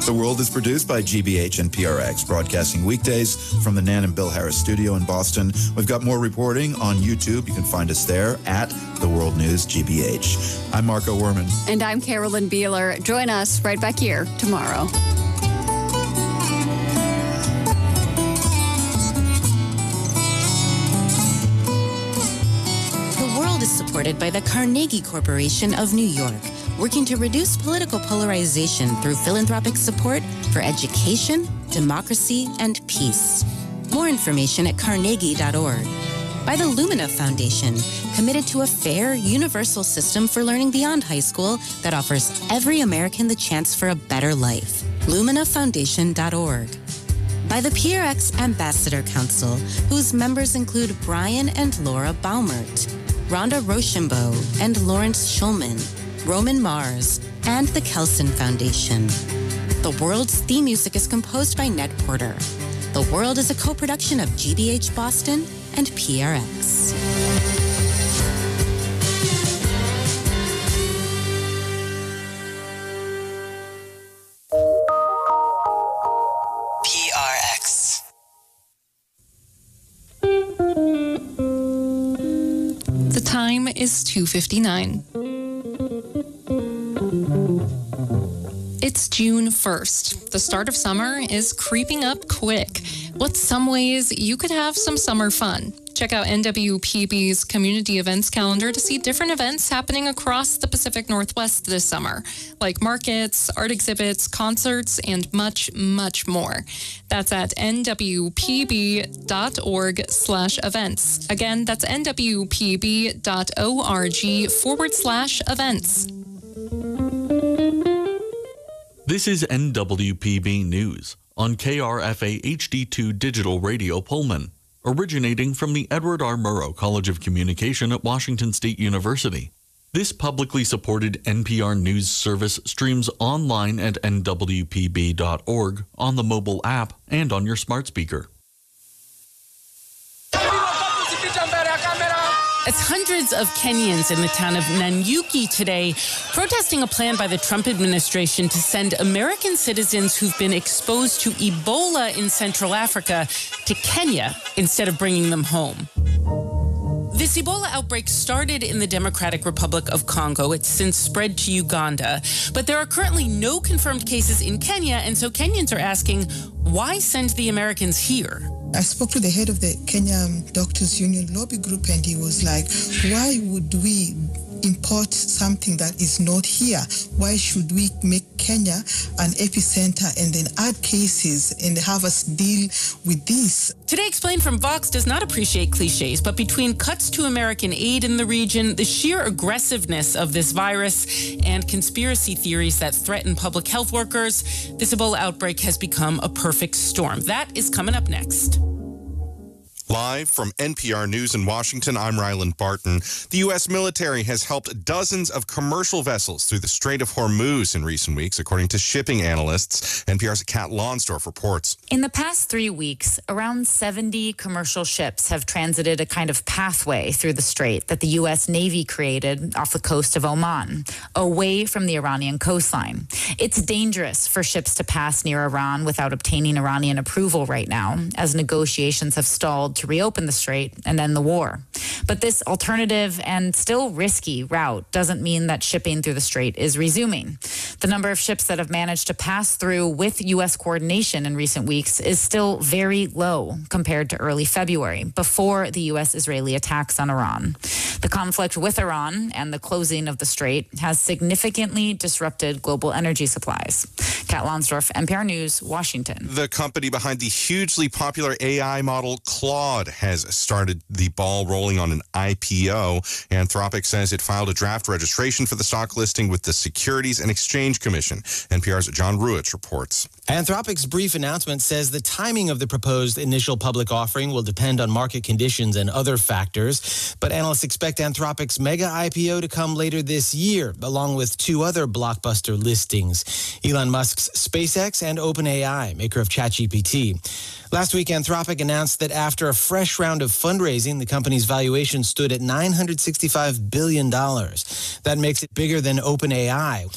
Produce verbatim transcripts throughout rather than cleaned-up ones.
The World is produced by G B H and P R X, broadcasting weekdays from the Nan and Bill Harris studio in Boston. We've got more reporting on YouTube. You can find us there at The World News G B H. I'm Marco Werman. And I'm Carolyn Beeler. Join us right back here tomorrow. The World is supported by the Carnegie Corporation of New York, working to reduce political polarization through philanthropic support for education, democracy, and peace. More information at carnegie dot org. By the Lumina Foundation, committed to a fair, universal system for learning beyond high school that offers every American the chance for a better life. lumina foundation dot org. By the P R X Ambassador Council, whose members include Brian and Laura Baumert, Rhonda Rochambeau and Lawrence Schulman, Roman Mars, and the Kelson Foundation. The World's theme music is composed by Ned Porter. The World is a co-production of G B H Boston and P R X. P R X. The time is two fifty-nine. It's June first. The start of summer is creeping up quick. What's some ways you could have some summer fun? Check out N W P B's community events calendar to see different events happening across the Pacific Northwest this summer, like markets, art exhibits, concerts, and much, much more. That's at N W P B dot org slash events. Again, that's N W P B dot org forward slash events. This is N W P B News on K R F A H D two Digital Radio Pullman, originating from the Edward R. Murrow College of Communication at Washington State University. This publicly supported N P R News service streams online at N W P B dot org, on the mobile app, and on your smart speaker. As hundreds of Kenyans in the town of Nanyuki today protesting a plan by the Trump administration to send American citizens who've been exposed to Ebola in Central Africa to Kenya instead of bringing them home. This Ebola outbreak started in the Democratic Republic of Congo. It's since spread to Uganda. But there are currently no confirmed cases in Kenya, and so Kenyans are asking, why send the Americans here? I spoke to the head of the Kenya Doctors Union lobby group, and he was like, why would we import something that is not here? Why should we make Kenya an epicenter and then add cases and have us deal with this? Today Explained from Vox does not appreciate cliches, but between cuts to American aid in the region, the sheer aggressiveness of this virus, and conspiracy theories that threaten public health workers, this Ebola outbreak has become a perfect storm. That is coming up next. Live from N P R News in Washington, I'm Ryland Barton. The U S military has helped dozens of commercial vessels through the Strait of Hormuz in recent weeks, according to shipping analysts. N P R's Kat Lonsdorf reports. In the past three weeks, around seventy commercial ships have transited a kind of pathway through the strait that the U S Navy created off the coast of Oman, away from the Iranian coastline. It's dangerous for ships to pass near Iran without obtaining Iranian approval right now, as negotiations have stalled to reopen the strait and end the war. But this alternative and still risky route doesn't mean that shipping through the strait is resuming. The number of ships that have managed to pass through with U S coordination in recent weeks is still very low compared to early February, before the U S-Israeli attacks on Iran. The conflict with Iran and the closing of the strait has significantly disrupted global energy supplies. Kat Lonsdorf, N P R News, Washington. The company behind the hugely popular A I model Claude has started the ball rolling on an I P O. Anthropic says it filed a draft registration for the stock listing with the Securities and Exchange Commission. N P R's John Ruich reports. Anthropic's brief announcement says the timing of the proposed initial public offering will depend on market conditions and other factors, but analysts expect Anthropic's mega I P O to come later this year, along with two other blockbuster listings, Elon Musk's SpaceX and OpenAI, maker of ChatGPT. Last week, Anthropic announced that after a fresh round of fundraising, the company's valuation stood at nine hundred sixty-five billion dollars. That makes it bigger than OpenAI.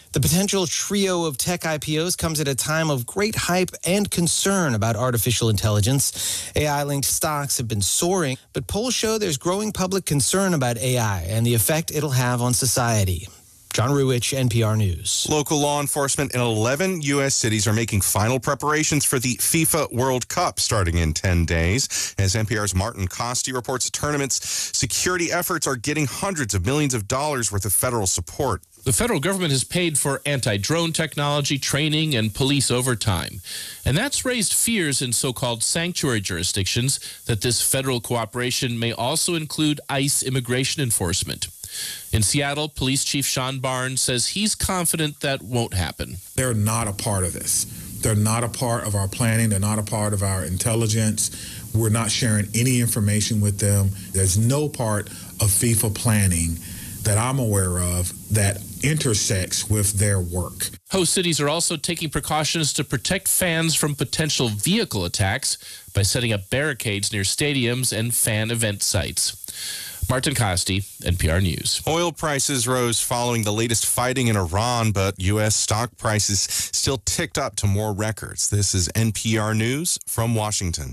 The potential trio of tech I P Os comes at a time of great hype and concern about artificial intelligence. A I-linked stocks have been soaring, but polls show there's growing public concern about A I and the effect it'll have on society. John Ruwich, N P R News. Local law enforcement in eleven U S cities are making final preparations for the FIFA World Cup starting in ten days. As N P R's Martin Costi reports, the tournament's security efforts are getting hundreds of millions of dollars worth of federal support. The federal government has paid for anti-drone technology, training, and police overtime. And that's raised fears in so-called sanctuary jurisdictions that this federal cooperation may also include ICE immigration enforcement. In Seattle, Police Chief Sean Barnes says he's confident that won't happen. They're not a part of this. They're not a part of our planning. They're not a part of our intelligence. We're not sharing any information with them. There's no part of FIFA planning that I'm aware of that intersects with their work. Host cities are also taking precautions to protect fans from potential vehicle attacks by setting up barricades near stadiums and fan event sites. Martin Costi, N P R News. Oil prices rose following the latest fighting in Iran, but U S stock prices still ticked up to more records. This is N P R News from Washington.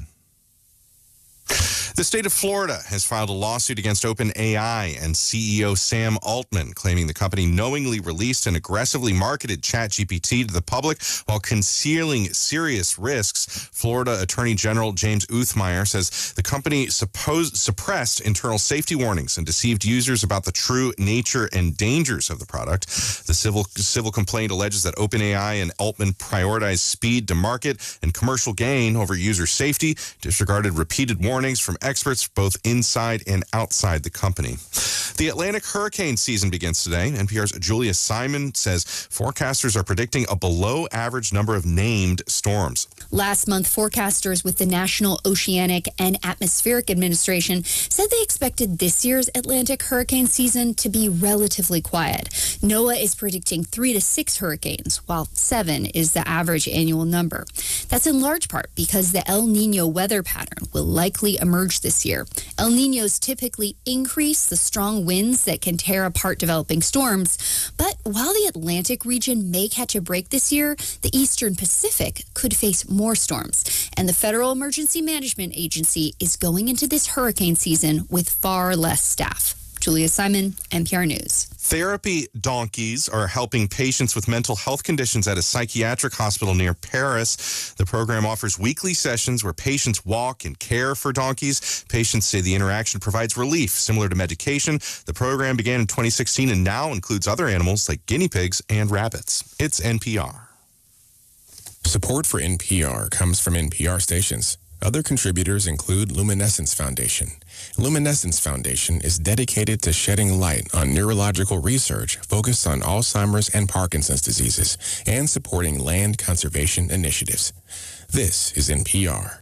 The state of Florida has filed a lawsuit against OpenAI and C E O Sam Altman, claiming the company knowingly released and aggressively marketed ChatGPT to the public while concealing serious risks. Florida Attorney General James Uthmeier says the company supposed, suppressed internal safety warnings and deceived users about the true nature and dangers of the product. The civil, civil complaint alleges that OpenAI and Altman prioritized speed to market and commercial gain over user safety, disregarded repeated warnings from experts both inside and outside the company. The Atlantic hurricane season begins today. N P R's Julia Simon says forecasters are predicting a below-average number of named storms. Last month, forecasters with the National Oceanic and Atmospheric Administration said they expected this year's Atlantic hurricane season to be relatively quiet. NOAA is predicting three to six hurricanes, while seven is the average annual number. That's in large part because the El Nino weather pattern will likely emerge this year. El Ninos typically increase the strong winds that can tear apart developing storms, but while the Atlantic region may catch a break this year, the Eastern Pacific could face more storms, and the Federal Emergency Management Agency is going into this hurricane season with far less staff. Julia Simon, N P R News. Therapy donkeys are helping patients with mental health conditions at a psychiatric hospital near Paris. The program offers weekly sessions where patients walk and care for donkeys. Patients say the interaction provides relief, similar to medication. The program began in twenty sixteen and now includes other animals like guinea pigs and rabbits. It's N P R. Support for N P R comes from N P R stations. Other contributors include Luminescence Foundation. Luminescence Foundation is dedicated to shedding light on neurological research focused on Alzheimer's and Parkinson's diseases and supporting land conservation initiatives. This is N P R.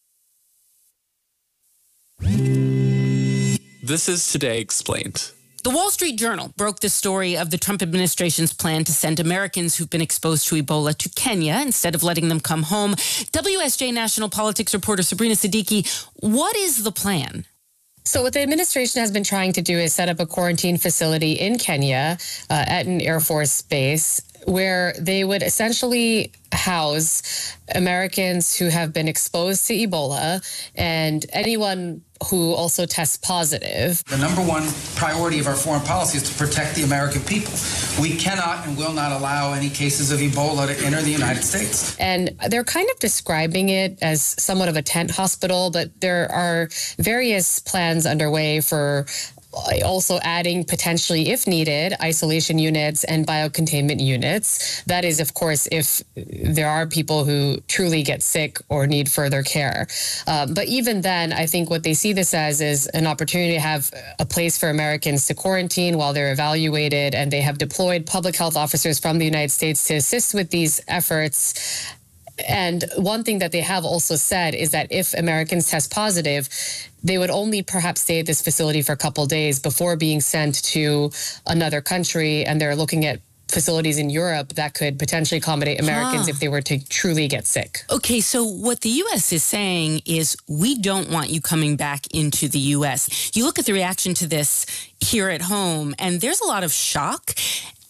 This is Today Explained. The Wall Street Journal broke the story of the Trump administration's plan to send Americans who've been exposed to Ebola to Kenya instead of letting them come home. W S J national politics reporter Sabrina Siddiqui, what is the plan? So what the administration has been trying to do is set up a quarantine facility in Kenya uh, at an Air Force base where they would essentially house Americans who have been exposed to Ebola and anyone who also tests positive. The number one priority of our foreign policy is to protect the American people. We cannot and will not allow any cases of Ebola to enter the United States. And they're kind of describing it as somewhat of a tent hospital, but there are various plans underway for also adding potentially, if needed, isolation units and biocontainment units. That is, of course, if there are people who truly get sick or need further care. Um, but even then, I think what they see this as is an opportunity to have a place for Americans to quarantine while they're evaluated, and they have deployed public health officers from the United States to assist with these efforts. And one thing that they have also said is that if Americans test positive, they would only perhaps stay at this facility for a couple of days before being sent to another country. And they're looking at facilities in Europe that could potentially accommodate Americans huh. if they were to truly get sick. Okay, so what the U S is saying is we don't want you coming back into the U S. You look at the reaction to this here at home, and there's a lot of shock.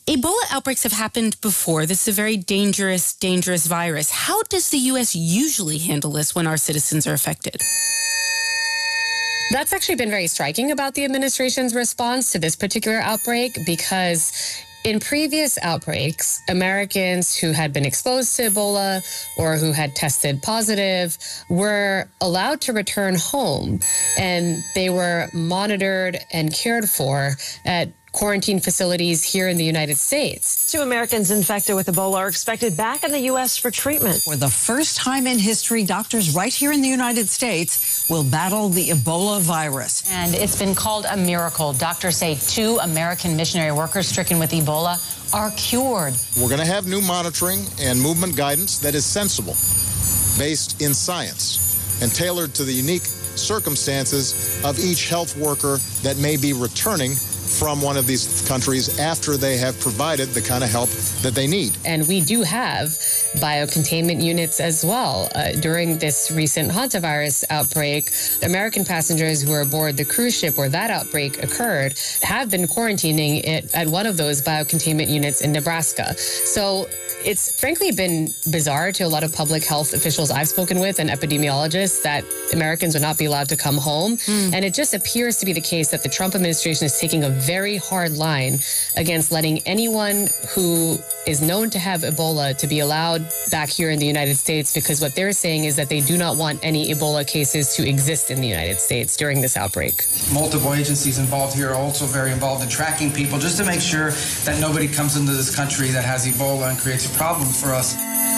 Ebola outbreaks have happened before. This is a very dangerous, dangerous virus. How does the U S usually handle this when our citizens are affected? That's actually been very striking about the administration's response to this particular outbreak, because in previous outbreaks, Americans who had been exposed to Ebola or who had tested positive were allowed to return home, and they were monitored and cared for at quarantine facilities here in the United States. Two Americans infected with Ebola are expected back in the U S for treatment. For the first time in history, doctors right here in the United States will battle the Ebola virus. And it's been called a miracle. Doctors say two American missionary workers stricken with Ebola are cured. We're going to have new monitoring and movement guidance that is sensible, based in science, and tailored to the unique circumstances of each health worker that may be returning from one of these countries after they have provided the kind of help that they need. And we do have biocontainment units as well. Uh, during this recent hantavirus outbreak, American passengers who were aboard the cruise ship where that outbreak occurred have been quarantining it at one of those biocontainment units in Nebraska. So it's frankly been bizarre to a lot of public health officials I've spoken with and epidemiologists that Americans would not be allowed to come home. Mm. And it just appears to be the case that the Trump administration is taking a very hard line against letting anyone who is known to have Ebola to be allowed back here in the United States, because what they're saying is that they do not want any Ebola cases to exist in the United States during this outbreak. Multiple agencies involved here are also very involved in tracking people just to make sure that nobody comes into this country that has Ebola and creates a problem for us.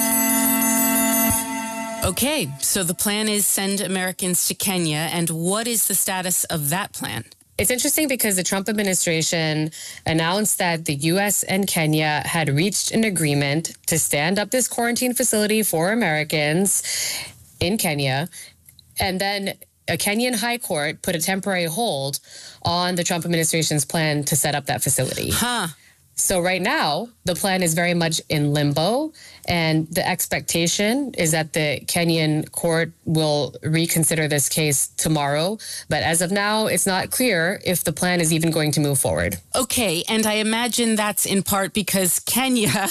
Okay, so the plan is send Americans to Kenya, and what is the status of that plan? It's interesting because the Trump administration announced that the U S and Kenya had reached an agreement to stand up this quarantine facility for Americans in Kenya. And then a Kenyan high court put a temporary hold on the Trump administration's plan to set up that facility. Huh. So right now, the plan is very much in limbo, and the expectation is that the Kenyan court will reconsider this case tomorrow. But as of now, it's not clear if the plan is even going to move forward. Okay, and I imagine that's in part because Kenya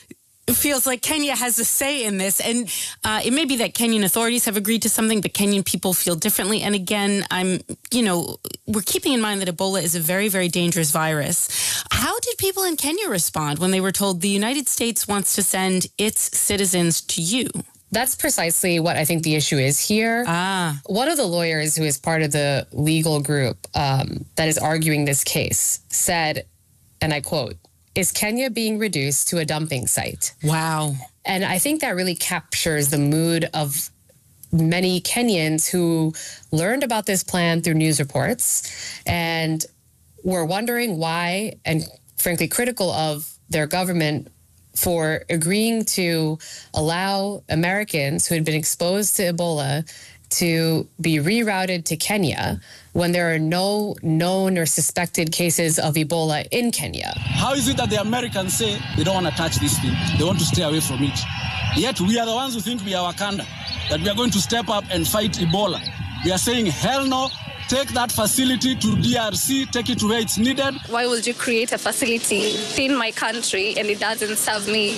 feels like Kenya has a say in this. And uh, it may be that Kenyan authorities have agreed to something, but Kenyan people feel differently. And again, I'm, you know, we're keeping in mind that Ebola is a very, very dangerous virus. How did people in Kenya respond when they were told the United States wants to send its citizens to you? That's precisely what I think the issue is here. Ah. One of the lawyers who is part of the legal group um, that is arguing this case said, and I quote, "Is Kenya being reduced to a dumping site?" Wow. And I think that really captures the mood of many Kenyans who learned about this plan through news reports and were wondering why, and frankly critical of their government for agreeing to allow Americans who had been exposed to Ebola to be rerouted to Kenya when there are no known or suspected cases of Ebola in Kenya. How is it that the Americans say they don't want to touch this thing? They want to stay away from it. Yet we are the ones who think we are Wakanda, that we are going to step up and fight Ebola. We are saying, hell no. Take that facility to D R C, take it to where it's needed. Why would you create a facility in my country and it doesn't serve me?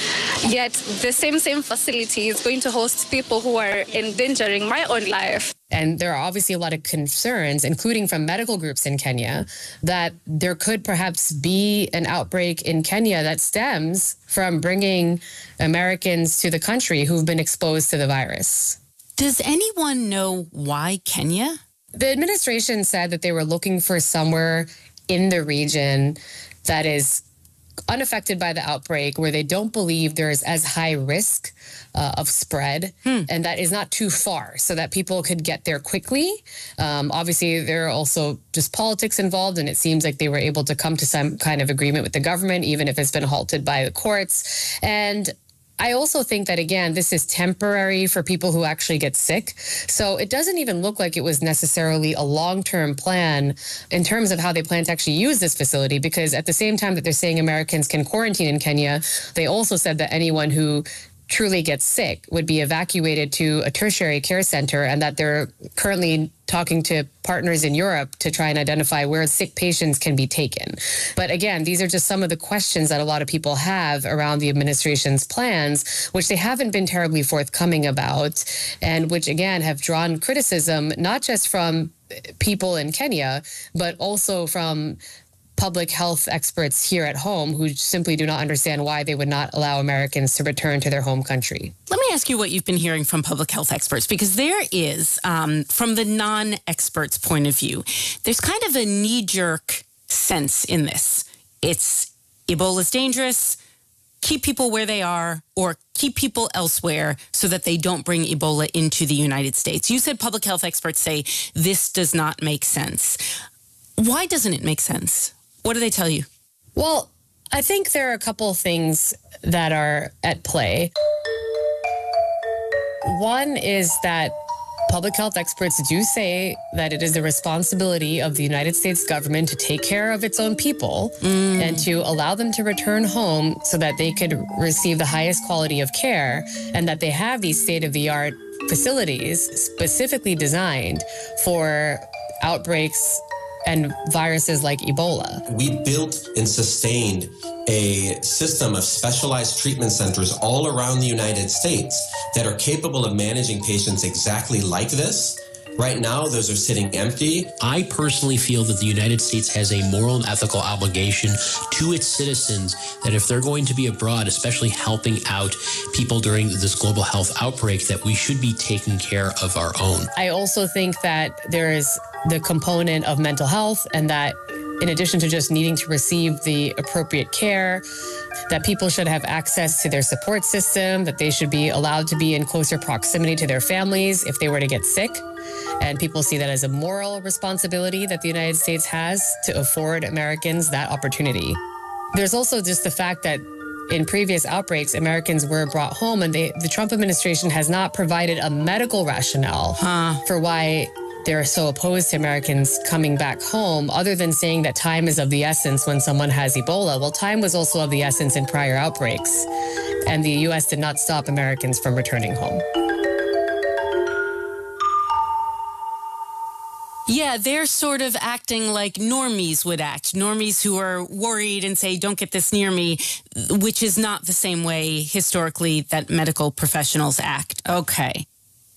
Yet the same, same facility is going to host people who are endangering my own life. And there are obviously a lot of concerns, including from medical groups in Kenya, that there could perhaps be an outbreak in Kenya that stems from bringing Americans to the country who've been exposed to the virus. Does anyone know why Kenya? The administration said that they were looking for somewhere in the region that is unaffected by the outbreak, where they don't believe there is as high risk uh, of spread, hmm. and that is not too far, so that people could get there quickly. Um, obviously, there are also just politics involved, and it seems like they were able to come to some kind of agreement with the government, even if it's been halted by the courts. And I also think that, again, this is temporary for people who actually get sick. So it doesn't even look like it was necessarily a long-term plan in terms of how they plan to actually use this facility, because at the same time that they're saying Americans can quarantine in Kenya, they also said that anyone who truly gets sick would be evacuated to a tertiary care center, and that they're currently talking to partners in Europe to try and identify where sick patients can be taken. But again, these are just some of the questions that a lot of people have around the administration's plans, which they haven't been terribly forthcoming about, and which again have drawn criticism, not just from people in Kenya, but also from public health experts here at home who simply do not understand why they would not allow Americans to return to their home country. Let me ask you what you've been hearing from public health experts, because there is, um, from the non-experts' point of view, there's kind of a knee-jerk sense in this. It's Ebola's dangerous, keep people where they are, or keep people elsewhere so that they don't bring Ebola into the United States. You said public health experts say this does not make sense. Why doesn't it make sense? What do they tell you? Well, I think there are a couple of things that are at play. One is that public health experts do say that it is the responsibility of the United States government to take care of its own people mm. and to allow them to return home so that they could receive the highest quality of care, and that they have these state-of-the-art facilities specifically designed for outbreaks and viruses like Ebola. We built and sustained a system of specialized treatment centers all around the United States that are capable of managing patients exactly like this. Right now, those are sitting empty. I personally feel that the United States has a moral and ethical obligation to its citizens that if they're going to be abroad, especially helping out people during this global health outbreak, that we should be taking care of our own. I also think that there is the component of mental health, and that in addition to just needing to receive the appropriate care, that people should have access to their support system, that they should be allowed to be in closer proximity to their families if they were to get sick. And people see that as a moral responsibility that the United States has to afford Americans that opportunity. There's also just the fact that in previous outbreaks, Americans were brought home, and they, the Trump administration has not provided a medical rationale huh. for why they're so opposed to Americans coming back home, other than saying that time is of the essence when someone has Ebola. Well, time was also of the essence in prior outbreaks, and the U S did not stop Americans from returning home. Yeah, they're sort of acting like normies would act. Normies who are worried and say, don't get this near me, which is not the same way historically that medical professionals act. Okay.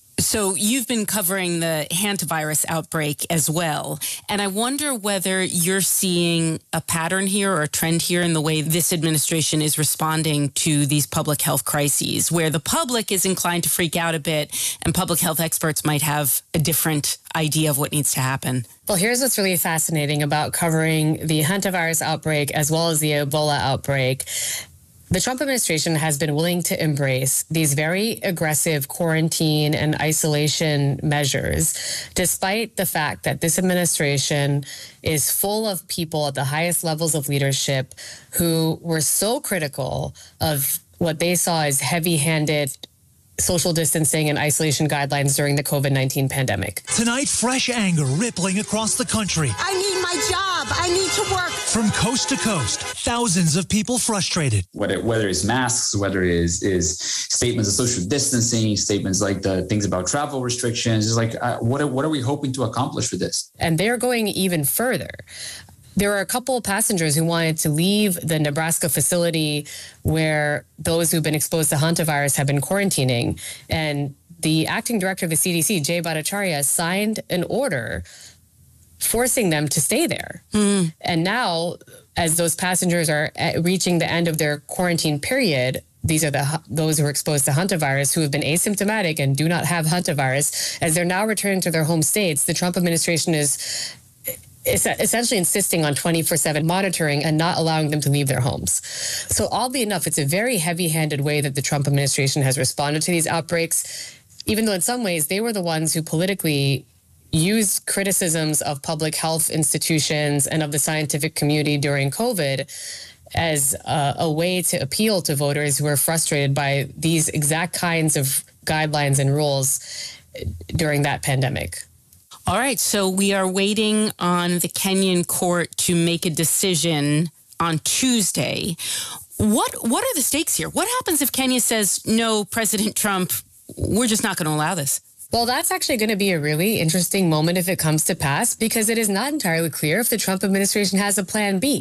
So you've been covering the hantavirus outbreak as well. And I wonder whether you're seeing a pattern here or a trend here in the way this administration is responding to these public health crises, where the public is inclined to freak out a bit and public health experts might have a different idea of what needs to happen. Well, here's what's really fascinating about covering the hantavirus outbreak as well as the Ebola outbreak. The Trump administration has been willing to embrace these very aggressive quarantine and isolation measures, despite the fact that this administration is full of people at the highest levels of leadership who were so critical of what they saw as heavy-handed social distancing and isolation guidelines during the COVID nineteen pandemic. Tonight, fresh anger rippling across the country. I need my job. I need to work. From coast to coast, thousands of people frustrated. Whether whether it's masks, whether it is, is statements of social distancing, statements like the things about travel restrictions, it's like, uh, what, are, what are we hoping to accomplish with this? And they're going even further. There were a couple of passengers who wanted to leave the Nebraska facility where those who've been exposed to hantavirus have been quarantining. And the acting director of the C D C, Jay Bhattacharya, signed an order forcing them to stay there. Mm. And now, as those passengers are reaching the end of their quarantine period, these are the those who are exposed to hantavirus who have been asymptomatic and do not have hantavirus. As they're now returning to their home states, the Trump administration is essentially insisting on twenty-four seven monitoring and not allowing them to leave their homes. So oddly enough, it's a very heavy-handed way that the Trump administration has responded to these outbreaks, even though in some ways they were the ones who politically used criticisms of public health institutions and of the scientific community during COVID as a, a way to appeal to voters who are frustrated by these exact kinds of guidelines and rules during that pandemic. All right, so we are waiting on the Kenyan court to make a decision on Tuesday. What what are the stakes here? What happens if Kenya says, no, President Trump, we're just not going to allow this? Well, that's actually going to be a really interesting moment if it comes to pass, because it is not entirely clear if the Trump administration has a plan B.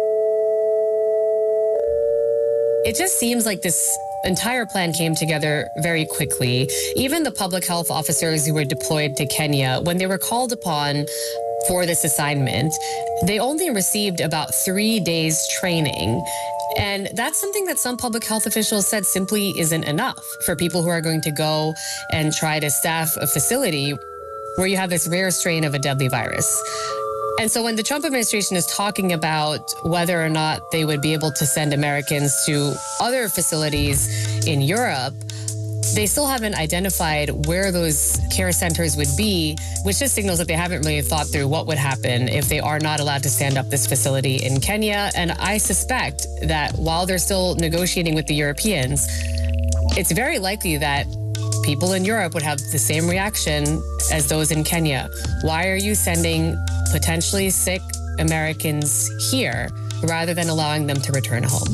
It just seems like this entire plan came together very quickly. Even the public health officers who were deployed to Kenya, when they were called upon for this assignment, they only received about three days training. And that's something that some public health officials said simply isn't enough for people who are going to go and try to staff a facility where you have this rare strain of a deadly virus. And so when the Trump administration is talking about whether or not they would be able to send Americans to other facilities in Europe, they still haven't identified where those care centers would be, which just signals that they haven't really thought through what would happen if they are not allowed to stand up this facility in Kenya. And I suspect that while they're still negotiating with the Europeans, it's very likely that people in Europe would have the same reaction as those in Kenya. Why are you sending potentially sick Americans here rather than allowing them to return home?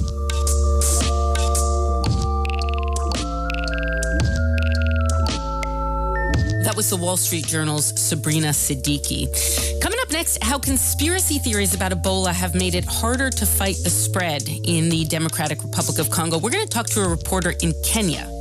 That was the Wall Street Journal's Sabrina Siddiqui. Coming up next, how conspiracy theories about Ebola have made it harder to fight the spread in the Democratic Republic of Congo. We're going to talk to a reporter in Kenya